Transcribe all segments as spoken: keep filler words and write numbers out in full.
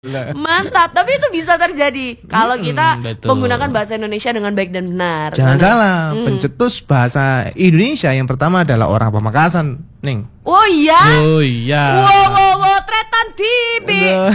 Mantap, tapi itu bisa terjadi kalau Hmm, kita betul. menggunakan bahasa Indonesia dengan baik dan benar. Jangan Karena- salah, Hmm. pencetus bahasa Indonesia yang pertama adalah orang Pamekasan, Ning. Oh iya. Oh iya. Wow wow wow, tretan dibi. Aduh.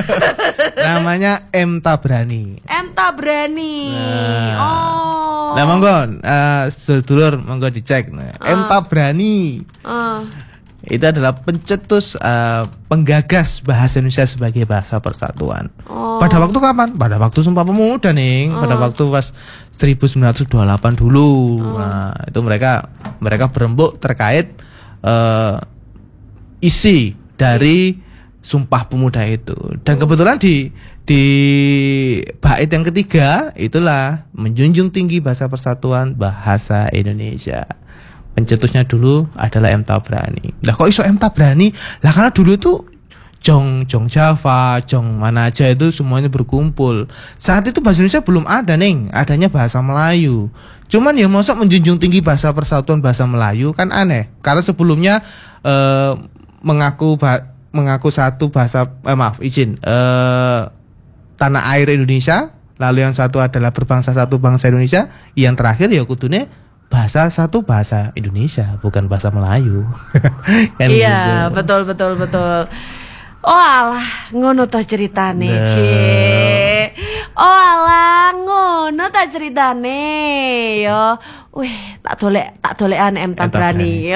Namanya M Tabrani. M Tabrani. Nah. Oh. Nah, monggo, uh, sedulur monggo dicek. Nah, M Tabrani. Ah. Itu adalah pencetus uh, penggagas bahasa Indonesia sebagai bahasa persatuan. Oh. Pada waktu kapan? Pada waktu Sumpah Pemuda, nih. Oh. Pada waktu pas seribu sembilan ratus dua puluh delapan dulu. Oh. Nah, itu mereka mereka berembuk terkait uh, isi dari Sumpah Pemuda itu. Dan kebetulan di di bait yang ketiga itulah menjunjung tinggi bahasa persatuan bahasa Indonesia. Pencetusnya dulu adalah M Tabrani. Lah kok iso M Tabrani? Lah karena dulu tuh Jong Jong Java, Jong mana aja itu semuanya berkumpul. Saat itu bahasa Indonesia belum ada, Ning. Adanya bahasa Melayu. Cuman ya mosok menjunjung tinggi bahasa persatuan bahasa Melayu kan aneh. Karena sebelumnya eh, mengaku bah, mengaku satu bahasa eh, maaf izin eh, tanah air Indonesia, lalu yang satu adalah berbangsa satu bangsa Indonesia, yang terakhir ya kudune bahasa satu bahasa Indonesia, bukan bahasa Melayu. Kan Iya, gitu. betul betul betul. Oh alah, ngono toh ceritane, Nah. Cik. Oh alah, ngono ta ceritane. Yo, wih, tak dolek tak dolekan M Tabrani.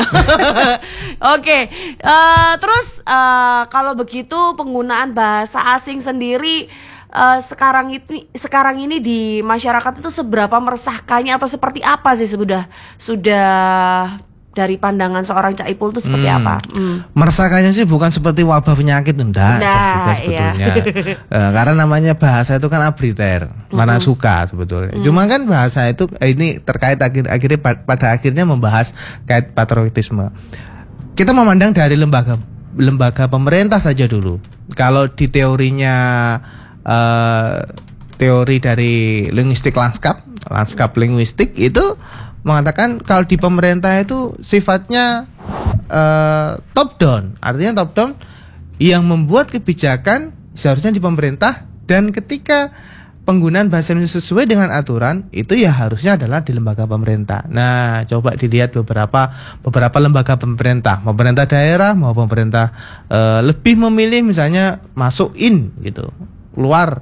Oke, eh, terus eh, kalau begitu penggunaan bahasa asing sendiri Uh, sekarang ini sekarang ini di masyarakat itu seberapa meresahkannya atau seperti apa sih sudah sudah dari pandangan seorang Cak Ipul itu seperti Hmm. apa? Hmm. Meresahkannya sih bukan seperti wabah penyakit, enggak. Nah, juga sebetulnya. Eh, karena namanya bahasa itu kan arbitrter, mana suka sebetulnya. Cuma kan bahasa itu eh, ini terkait akhir akhirnya pada akhirnya membahas kait patriotisme. Kita memandang dari lembaga lembaga pemerintah saja dulu. Kalau di teorinya Uh, teori dari linguistik lanskap, lanskap linguistik itu mengatakan kalau di pemerintah itu sifatnya uh, top down, artinya top down yang membuat kebijakan seharusnya di pemerintah, dan ketika penggunaan bahasa Indonesia sesuai dengan aturan itu ya harusnya adalah di lembaga pemerintah. Nah, coba dilihat beberapa beberapa lembaga pemerintah, pemerintah daerah mau pemerintah uh, lebih memilih misalnya masuk in gitu, keluar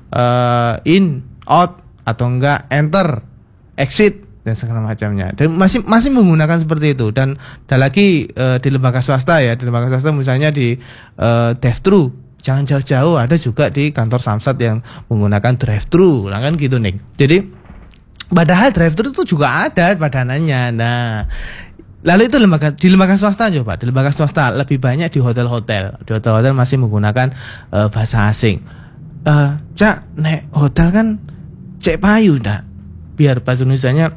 uh, in, out, atau enggak enter, exit, dan segala macamnya. Dan masih masih menggunakan seperti itu. Dan ada lagi uh, di lembaga swasta ya, di lembaga swasta misalnya di uh, drive thru, jangan jauh-jauh, ada juga di kantor Samsat yang menggunakan drive thru, nah kan gitu nih. Jadi padahal drive thru itu juga ada padanannya. Nah, lalu itu lembaga di lembaga swasta coba, di lembaga swasta lebih banyak di hotel-hotel. Di hotel-hotel masih menggunakan uh, bahasa asing. Eh, Cak, nek hotel kan cek payu ndak. Biar bahasa Indonesianya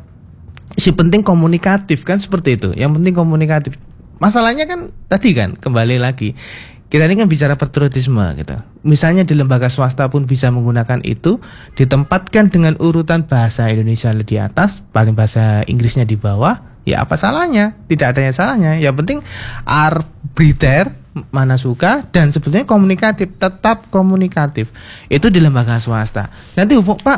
si penting komunikatif kan seperti itu. Yang penting komunikatif. Masalahnya kan tadi kan kembali lagi. Kita ini kan bicara patriotisme gitu. Misalnya di lembaga swasta pun bisa menggunakan itu, ditempatkan dengan urutan bahasa Indonesia di atas, paling bahasa Inggrisnya di bawah. Ya apa salahnya? Tidak ada yang salahnya. Yang penting arbitrter, mana suka, dan sebetulnya komunikatif, tetap komunikatif. Itu di lembaga swasta. Nanti hubung Pak,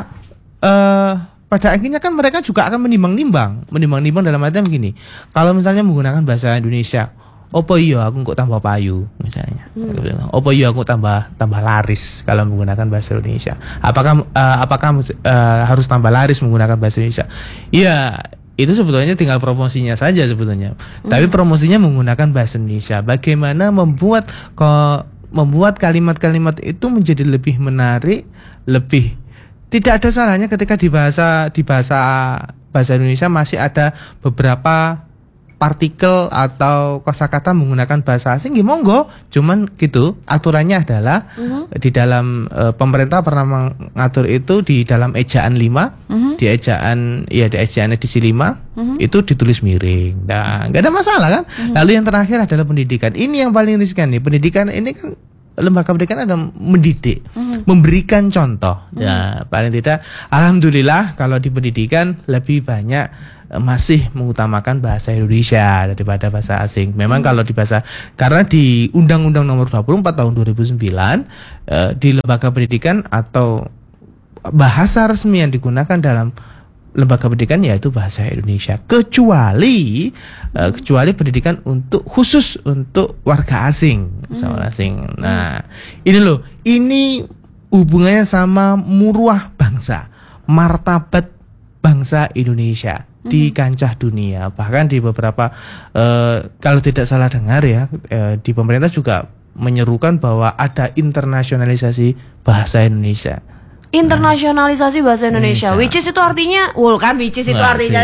eh, pada akhirnya kan mereka juga akan menimbang-nimbang, menimbang-nimbang dalam artian begini. Kalau misalnya menggunakan bahasa Indonesia, opo iya aku kok tambah payu misalnya. Hmm. Opo iya aku tambah tambah laris kalau menggunakan bahasa Indonesia. Apakah uh, apakah uh, harus tambah laris menggunakan bahasa Indonesia? Iya, itu sebetulnya tinggal promosinya saja sebetulnya. Hmm. Tapi promosinya menggunakan bahasa Indonesia. Bagaimana membuat kok membuat kalimat-kalimat itu menjadi lebih menarik, lebih tidak ada salahnya ketika di bahasa di bahasa bahasa Indonesia masih ada beberapa partikel atau kosakata menggunakan bahasa asing, ya monggo. Cuman gitu, aturannya adalah uh-huh. di dalam e, pemerintah pernah mengatur itu di dalam ejaan lima, uh-huh. di ejaan ya di ejaan edisi lima, uh-huh. itu ditulis miring. Nah, enggak ada masalah kan? Uh-huh. Lalu yang terakhir adalah pendidikan. Ini yang paling riskan nih. Pendidikan ini kan lembaga pendidikan ada mendidik, uh-huh. memberikan contoh. Uh-huh. Ya, paling tidak alhamdulillah kalau di pendidikan lebih banyak uh, masih mengutamakan bahasa Indonesia daripada bahasa asing. Memang hmm. kalau di bahasa, karena di Undang-Undang Nomor dua puluh empat Tahun dua ribu sembilan uh, di lembaga pendidikan atau bahasa resmi yang digunakan dalam lembaga pendidikan yaitu bahasa Indonesia, kecuali uh, kecuali pendidikan untuk khusus untuk warga asing, hmm. asing. Nah, ini loh, ini hubungannya sama muruah bangsa, martabat bangsa Indonesia hmm. di kancah dunia. Bahkan di beberapa uh, kalau tidak salah dengar ya, uh, di pemerintah juga menyerukan bahwa ada internasionalisasi bahasa Indonesia. Internasionalisasi bahasa Indonesia, Indonesia. Which is itu artinya, well kan which is itu Masih. artinya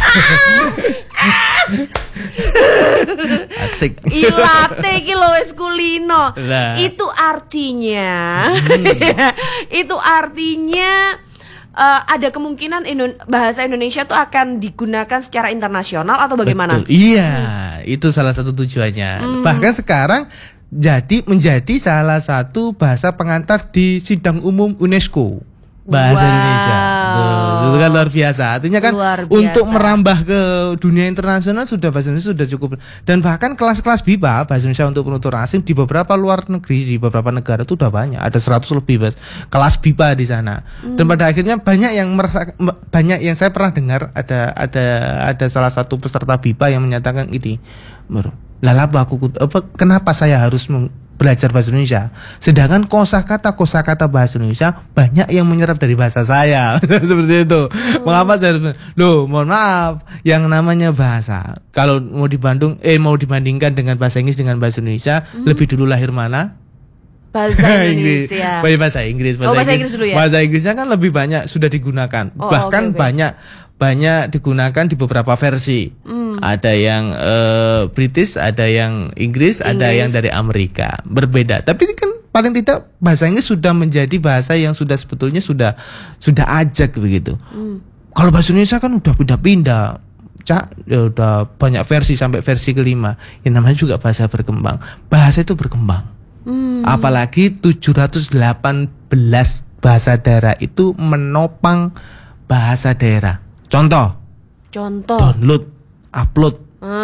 asik. Ilate iki lho wis kulino. Nah. Itu artinya hmm. itu artinya uh, ada kemungkinan Indo- bahasa Indonesia tuh akan digunakan secara internasional atau bagaimana? Betul. Iya, hmm. itu salah satu tujuannya. Hmm. Bahkan sekarang jadi menjadi salah satu bahasa pengantar di sidang umum UNESCO bahasa wow. Indonesia. Tuh, itu kan luar biasa. Artinya kan untuk merambah ke dunia internasional sudah bahasa Indonesia sudah cukup. Dan bahkan kelas-kelas B I B A bahasa Indonesia untuk penutur asing di beberapa luar negeri, di beberapa negara itu udah banyak. Ada seratus lebih bahas, kelas B I B A di sana. Hmm. Dan pada akhirnya banyak yang merasa, banyak yang saya pernah dengar ada ada ada salah satu peserta B I B A yang menyatakan ini, lah apa aku apa kenapa saya harus belajar bahasa Indonesia sedangkan kosakata kosakata bahasa Indonesia banyak yang menyerap dari bahasa saya. Seperti itu. Hmm. Mengapa saya harus loh, mohon maaf, yang namanya bahasa kalau mau di Bandung eh mau dibandingkan dengan bahasa Inggris dengan bahasa Indonesia, hmm. lebih dulu lahir mana? Bahasa Indonesia. Bahasa Inggris, bahasa, oh, bahasa Inggris, Inggris dulu ya. Bahasa Inggrisnya kan lebih banyak sudah digunakan. Oh, Bahkan okay, okay. banyak banyak digunakan di beberapa versi. Hmm. Ada yang uh, British, ada yang Inggris, Inggris, ada yang dari Amerika. Berbeda. Tapi kan paling tidak bahasa Inggris sudah menjadi bahasa yang sudah sebetulnya sudah sudah ajak begitu. Hmm. Kalau bahasa Indonesia kan udah pindah-pindah. Cak, ya udah banyak versi sampai versi kelima. Yang namanya juga bahasa berkembang. Bahasa itu berkembang. Hmm. Apalagi tujuh ratus delapan belas bahasa daerah itu menopang bahasa daerah. Contoh. Contoh. Download, upload.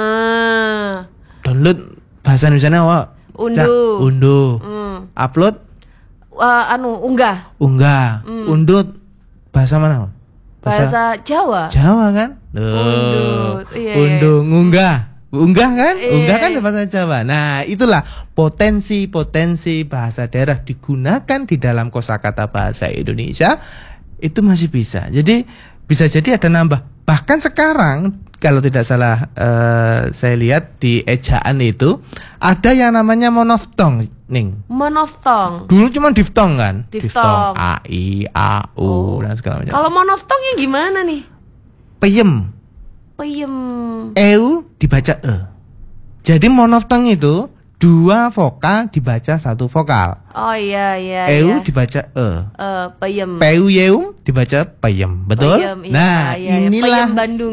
Ah. Download bahasa Indonesia apa? Unduh. Unduh. Hmm. Upload. Uh, anu unggah. Unggah. Hmm. Undut bahasa mana? Bahasa, bahasa Jawa. Jawa kan? Undut. Iya. Unduh, ngunggah. Unggah kan? Iya. Unggah kan bahasa Jawa. Nah, itulah potensi-potensi bahasa daerah digunakan di dalam kosakata bahasa Indonesia itu masih bisa. Jadi bisa jadi ada nambah. Bahkan sekarang kalau tidak salah uh, saya lihat di ejaan itu ada yang namanya monoftong, Ning. Monoftong. Dulu cuma diftong kan? Diftong. A, I, A, U oh. dan segala macam. Kalau monoftongnya gimana nih? Peyem. Peyem. Eu dibaca E. Jadi monoftong itu dua vokal dibaca satu vokal. Oh iya iya. Eu iya. dibaca E. Uh, peyem. Peu yeum dibaca peyem, betul? Peyem, iya, nah iya, inilah. Peyem Bandung.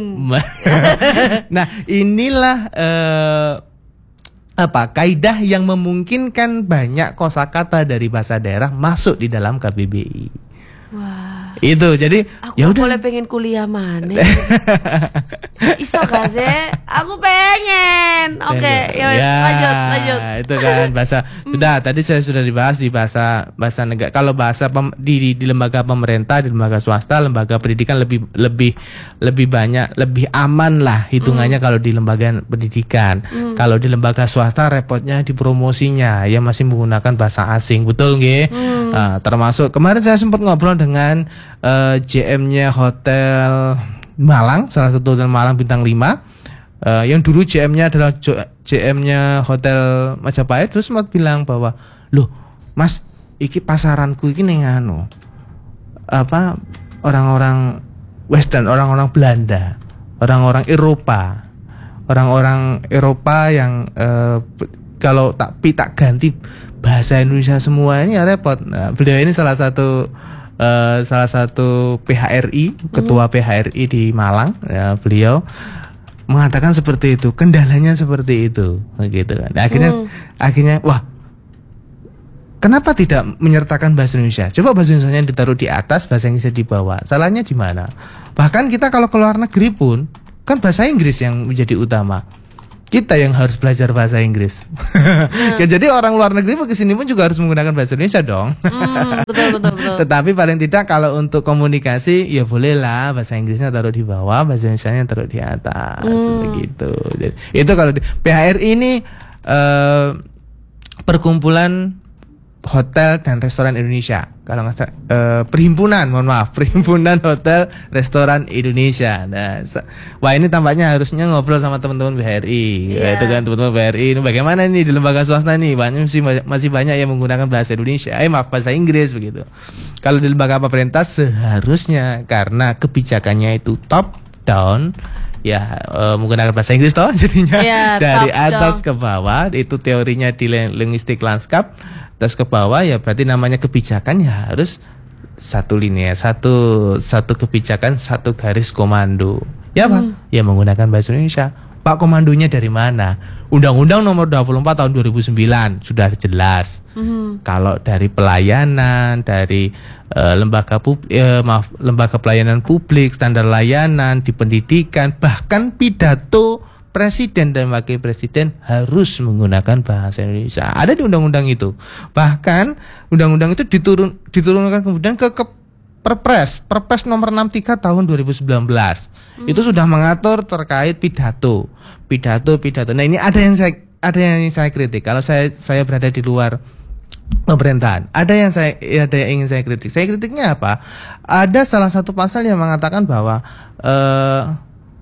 Nah inilah uh, apa kaidah yang memungkinkan banyak kosakata dari bahasa daerah masuk di dalam K B B I. Wah. Itu jadi ya udah. Boleh pengen kuliah mana? Iso gak sih? Aku pengen. Oke, okay, ya, ya lanjut, lanjut. Itu kan bahasa. Sudah, tadi saya sudah dibahas di bahasa bahasa negara. Kalau bahasa pem, di, di di lembaga pemerintah, di lembaga swasta, lembaga pendidikan lebih lebih lebih banyak, lebih aman lah hitungannya mm. kalau di lembaga pendidikan. Mm. Kalau di lembaga swasta repotnya di promosinya yang masih menggunakan bahasa asing, betul nggih? Mm. Nah, termasuk kemarin saya sempat ngobrol dengan uh, J M-nya hotel Malang, salah satu hotel Malang bintang lima. Uh, yang dulu J M-nya adalah J M-nya hotel Majapahit, terus sempat bilang bahwa, "Loh, Mas, iki pasaranku iki ning anu. Apa orang-orang Western, orang-orang Belanda, orang-orang Eropa. Orang-orang Eropa yang uh, kalau tak pi tak ganti bahasa Indonesia semua ini ya repot." Nah, beliau ini salah satu Uh, salah satu P H R I, ketua hmm. P H R I di Malang, ya, beliau mengatakan seperti itu, kendalanya seperti itu, gitu kan. Nah, akhirnya, hmm. akhirnya, wah, kenapa tidak menyertakan bahasa Indonesia? Coba bahasa Indonesia ditaruh di atas, bahasa Inggrisnya di bawah. Salahnya di mana? Bahkan kita kalau ke luar negeri pun, kan bahasa Inggris yang menjadi utama. Kita yang harus belajar bahasa Inggris. Hmm. Ya, jadi orang luar negeri mau kesini pun juga harus menggunakan bahasa Indonesia dong. Hmm, betul, betul, betul. Tetapi paling tidak kalau untuk komunikasi ya bolehlah bahasa Inggrisnya taruh di bawah, bahasa Indonesianya taruh di atas, hmm. begitu. Jadi, itu kalau di P H R I ini uh, perkumpulan hotel dan restoran Indonesia. Kalau nggak salah, uh, perhimpunan, mohon maaf, perhimpunan hotel restoran Indonesia. Nah, wah ini tampaknya harusnya ngobrol sama teman-teman B H R I. Yeah. Itu kan teman-teman B H R I. Ini bagaimana nih di lembaga swasta nih? Banyak masih masih banyak yang menggunakan bahasa Indonesia. Eh maaf bahasa Inggris begitu. Kalau di lembaga pemerintah seharusnya karena kebijakannya itu top down. Ya uh, menggunakan bahasa Inggris toh jadinya yeah, dari atas down ke bawah, itu teorinya di linguistik lanskap. Terus ke bawah ya berarti namanya kebijakan ya harus satu linear, satu satu kebijakan, satu garis komando. Ya Pak, hmm. ya menggunakan bahasa Indonesia. Pak, komandonya dari mana? Undang-Undang nomor dua puluh empat tahun dua ribu sembilan sudah jelas. Hmm. Kalau dari pelayanan, dari uh, lembaga pub, uh, maaf, lembaga pelayanan publik, standar layanan di pendidikan, bahkan pidato Presiden dan Wakil Presiden harus menggunakan bahasa Indonesia. Ada di undang-undang itu. Bahkan undang-undang itu diturun diturunkan kemudian ke, ke Perpres, Perpres nomor enam puluh tiga tahun dua ribu sembilan belas. Hmm. Itu sudah mengatur terkait pidato. Pidato, pidato. Nah, ini ada yang saya ada yang saya kritik. Kalau saya saya berada di luar pemerintahan, ada yang saya ada yang ingin saya kritik. Saya kritiknya apa? Ada salah satu pasal yang mengatakan bahwa uh,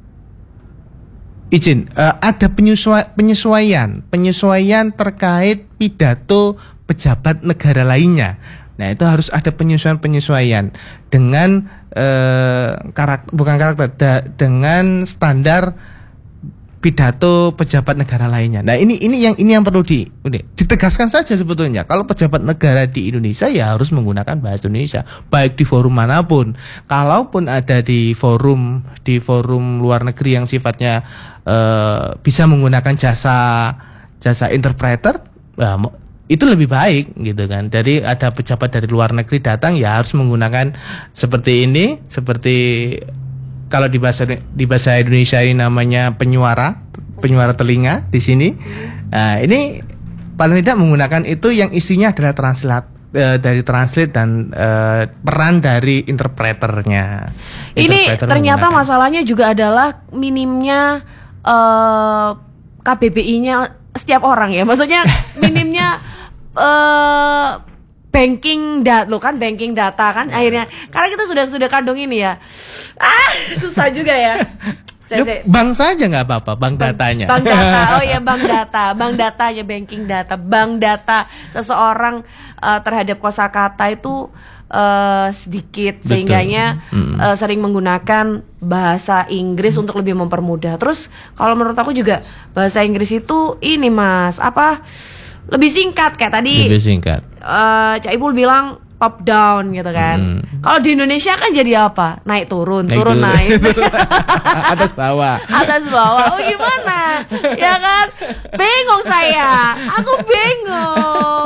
izin, uh, ada penyesua- penyesuaian, penyesuaian terkait pidato pejabat negara lainnya. Nah, itu harus ada penyesuaian-penyesuaian dengan uh, karakter, bukan karakter, da, dengan standar pidato pejabat negara lainnya. Nah, ini ini yang ini yang perlu di ini, ditegaskan saja sebetulnya. Kalau pejabat negara di Indonesia ya harus menggunakan bahasa Indonesia, baik di forum manapun. Kalaupun ada di forum di forum luar negeri yang sifatnya uh, bisa menggunakan jasa jasa interpreter, uh, itu lebih baik gitu kan. Jadi ada pejabat dari luar negeri datang ya harus menggunakan seperti ini, seperti kalau di bahasa di bahasa Indonesia ini namanya penyuara, penyuara telinga di sini. Nah, ini paling tidak menggunakan itu yang isinya adalah translate uh, dari translate dan uh, peran dari interpreternya. Ini Interpreter ternyata menggunakan. Masalahnya juga adalah minimnya uh, K B B I-nya setiap orang ya. Maksudnya minimnya uh, banking data lo kan, banking data kan akhirnya karena kita sudah sudah kandung ini ya, ah susah juga ya. Saya, saya, bank saja nggak apa-apa, bank datanya. Bank data, oh ya bank data, bank datanya, banking data, bank data seseorang uh, terhadap kosakata itu uh, sedikit. Betul. Sehingganya mm-hmm. uh, sering menggunakan bahasa Inggris untuk lebih mempermudah. Terus kalau menurut aku juga bahasa Inggris itu ini mas apa? Lebih singkat kayak tadi. Lebih singkat. Uh, Cak Ipul bilang top down gitu kan. Hmm. Kalau di Indonesia kan jadi apa? Naik turun, naik turun naik. Atas bawah. Atas bawah. Oh gimana? Ya kan? Bingung saya. Aku bingung.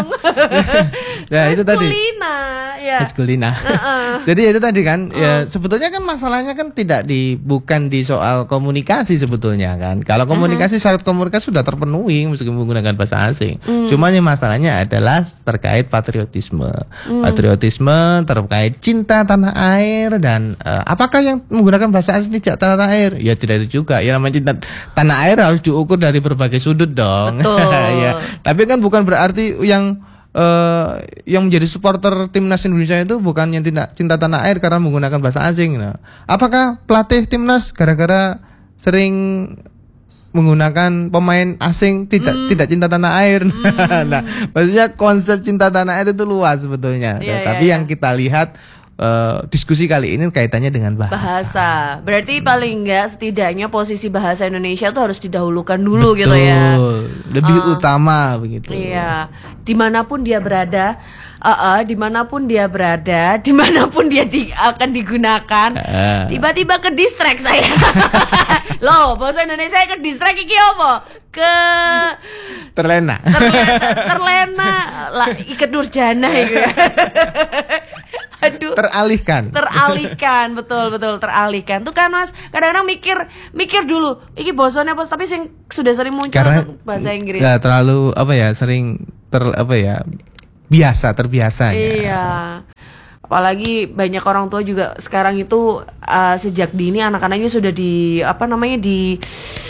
Ya itu tadi. Kulina, ya. Kulina. Uh-uh. Jadi itu tadi kan. Uh. Ya sebetulnya kan masalahnya kan tidak di bukan di soal komunikasi sebetulnya kan. Kalau komunikasi uh-huh. syarat komunikasi sudah terpenuhi meskipun menggunakan bahasa asing. Uh. Cuma yang masalahnya adalah terkait patriotisme. Uh. Patriotisme terkait cinta tanah air dan uh, apakah yang menggunakan bahasa asing tidak tanah air? Ya tidak itu juga. Ya namanya cinta tanah air harus diukur dari berbagai sudut dong. Ya. Tapi kan bukan berarti yang uh, yang menjadi supporter timnas Indonesia itu bukan yang cinta, cinta tanah air karena menggunakan bahasa asing. Nah, apakah pelatih timnas gara-gara sering menggunakan pemain asing tidak mm. tidak cinta tanah air? Mm. Nah, maksudnya konsep cinta tanah air itu luas sebetulnya. Yeah, nah, yeah, tapi yeah. yang kita lihat uh, diskusi kali ini kaitannya dengan bahasa. Bahasa. Berarti hmm. paling enggak setidaknya posisi bahasa Indonesia itu harus didahulukan dulu. Betul. Gitu ya. Lebih uh, utama begitu. Iya. Dimanapun dia berada, uh, uh, dimanapun dia berada, dimanapun dia di, akan digunakan, uh. tiba-tiba ke distract saya. Loh, bahasa Indonesia ke distract iki apa? Ke terlena. Terlena, terlena lah iket Nurjana itu. Aduh, teralihkan. Teralihkan, betul betul teralihkan. Tuh kan Mas, kadang-kadang mikir mikir dulu, iki bosone apa, tapi sing sudah sering muncul Karena tuh bahasa Inggris. nggak terlalu apa ya, sering ter apa ya biasa terbiasa. Iya. Apalagi banyak orang tua juga sekarang itu uh, sejak dini anak-anaknya sudah di apa namanya di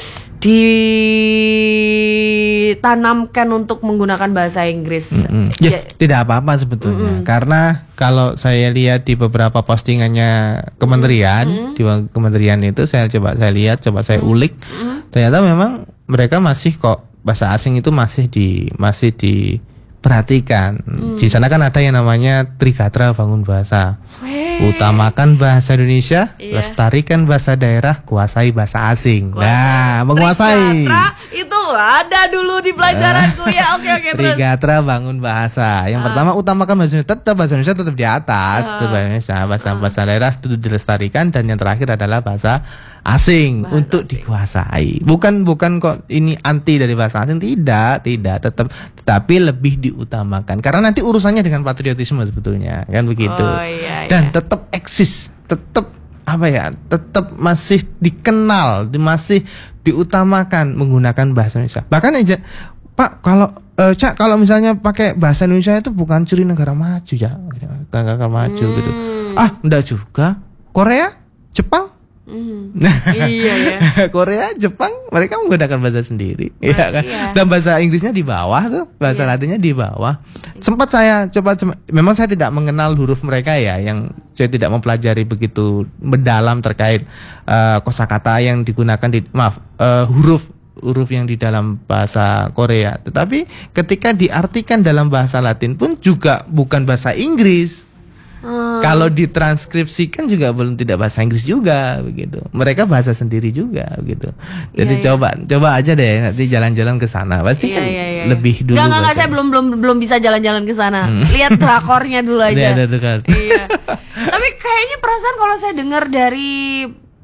ditanamkan untuk menggunakan bahasa Inggris. Mm-hmm. Ya, ya, tidak apa-apa sebetulnya. Mm-hmm. Karena kalau saya lihat di beberapa postingannya kementerian, mm-hmm. di kementerian itu saya coba saya lihat, coba saya ulik, mm-hmm. ternyata memang mereka masih kok bahasa asing itu masih di masih di perhatikan. Hmm. Di sana kan ada yang namanya Trigatra Bangun Bahasa. Wey. Utamakan bahasa Indonesia, iya. Lestarikan bahasa daerah, kuasai bahasa asing. Kuasai. Nah, menguasai. Trigatra itu ada dulu di pelajaranku ya. Oke oke terus. Trigatra Bangun Bahasa. Yang ah. pertama utamakan bahasa Indonesia, tetap bahasa Indonesia tetap di atas, ah. tetap bahasa Indonesia, bahasa ah. bahasa daerah itu dilestarikan, dan yang terakhir adalah bahasa asing bahasa untuk asing. Dikuasai. Bukan bukan kok ini anti dari bahasa asing, tidak, tidak, tetap tetapi lebih diutamakan karena nanti urusannya dengan patriotisme sebetulnya, kan begitu. Oh, iya, dan iya. tetap eksis, tetap apa ya? Tetap masih dikenal, masih diutamakan menggunakan bahasa Indonesia. Bahkan aja Pak, kalau uh, Cak, kalau misalnya pakai bahasa Indonesia itu bukan ciri negara maju ya, negara maju hmm. gitu. Ah, enggak juga. Korea, Jepang. Mm. Iya ya. Korea, Jepang, mereka menggunakan bahasa sendiri, nah, ya kan? Iya. Dan bahasa Inggrisnya di bawah tuh, bahasa iya. Latinnya di bawah. Sempat saya coba, memang saya tidak mengenal huruf mereka ya, yang saya tidak mempelajari begitu mendalam terkait uh, kosakata yang digunakan di, maaf, uh, huruf huruf yang di dalam bahasa Korea. Tetapi ketika diartikan dalam bahasa Latin pun juga bukan bahasa Inggris. Hmm. Kalau ditranskripsikan juga belum tidak bahasa Inggris juga begitu. Mereka bahasa sendiri juga begitu. Jadi yeah, coba yeah. coba aja deh nanti jalan-jalan ke sana. Pasti yeah, kan yeah, yeah. lebih dulu. Enggak enggak saya belum belum belum bisa jalan-jalan ke sana. Hmm. Lihat drakornya dulu aja. Iya. Tapi kayaknya perasaan kalau saya dengar dari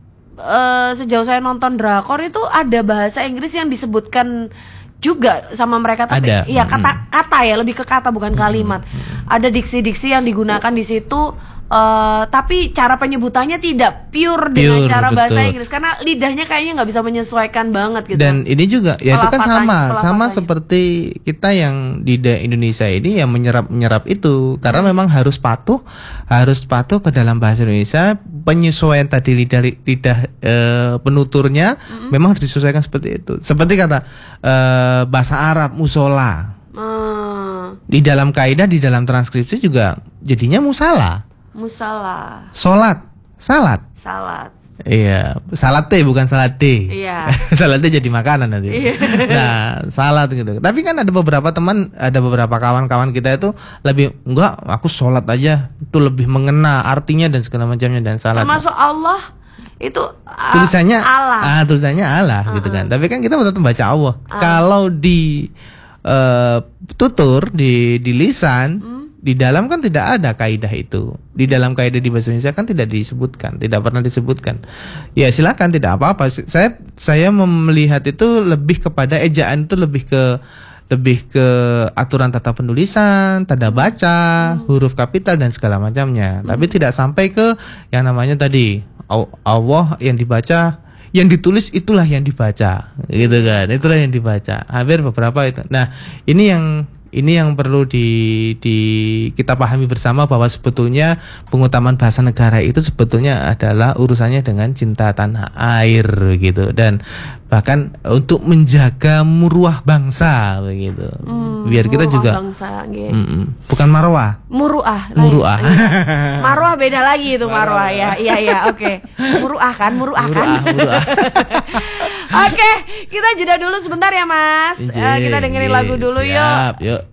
uh, sejauh saya nonton drakor itu ada bahasa Inggris yang disebutkan juga sama mereka, tapi ada. Iya kata kata ya, lebih ke kata bukan kalimat. Ada diksi-diksi yang digunakan di situ, uh, tapi cara penyebutannya tidak pure, pure dengan cara betul. Bahasa Inggris karena lidahnya kayaknya nggak bisa menyesuaikan banget gitu. Dan ini juga ya itu kan sama sama seperti kita yang di Indonesia ini yang menyerap menyerap itu karena memang harus patuh harus patuh ke dalam bahasa Indonesia. Penyesuaian tadi lidah lidah e, penuturnya mm-hmm. memang harus disesuaikan seperti itu. Seperti kata e, bahasa Arab musola. Mm. Di dalam kaidah, di dalam transkripsi juga jadinya musala. Musala. Salat, salat. Salat. Iya, salat teh bukan salat D. Iya. Salat teh jadi makanan nanti. Iya. Nah, salat gitu. Tapi kan ada beberapa teman, ada beberapa kawan-kawan kita itu lebih enggak, aku salat aja itu lebih mengena artinya dan segala macamnya dan salat. Termasuk Allah itu uh, tulisannya Allah. Ah, tulisannya Allah uh-uh. gitu kan. Tapi kan kita tetap baca Allah. Uh. Kalau di uh, tutur di di lisan hmm. di dalam kan tidak ada kaidah itu. Di dalam kaidah di bahasa Indonesia kan tidak disebutkan, tidak pernah disebutkan. Ya silakan, tidak apa-apa. Saya saya melihat itu lebih kepada ejaan itu lebih ke lebih ke aturan tata penulisan, tanda baca, hmm. huruf kapital dan segala macamnya. Hmm. Tapi tidak sampai ke yang namanya tadi Allah yang dibaca, yang ditulis itulah yang dibaca, gitu kan? Itulah yang dibaca. Hampir beberapa itu. Nah, ini yang ini yang perlu di, di kita pahami bersama bahwa sebetulnya pengutamaan bahasa negara itu sebetulnya adalah urusannya dengan cinta tanah air gitu, dan bahkan untuk menjaga muruah bangsa begitu. Hmm, biar kita juga bangsa, gitu. mm -mm. Bukan marwah. Muruah. Muruah. Marwah beda lagi itu marwah ya. Iya iya oke. Okay. Muruah kan, muruah, muruah kan. Muruah. Oke, okay, kita jeda dulu sebentar ya Mas. Uh, kita dengerin yes, lagu dulu siap, yuk. Yuk.